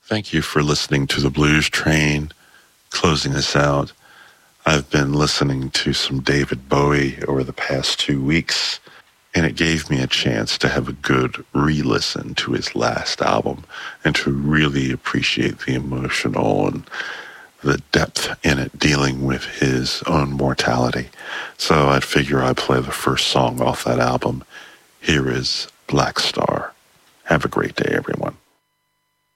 Thank you for listening to the Blues Train. Closing us out, I've been listening to some David Bowie over the past 2 weeks, and it gave me a chance to have a good re-listen to his last album and to really appreciate the emotional and the depth in it dealing with his own mortality. So I'd figure I'd play the first song off that album. Here is Black Star. Have a great day, everyone.